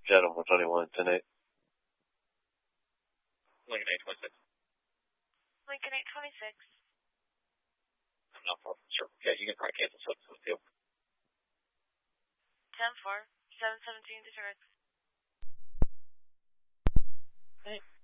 Chatham 121, 10-8. Lincoln 826. Lincoln 826. I'm not far from sure. Yeah, you can probably cancel 772. 10-4, 717 Detroit. Hey.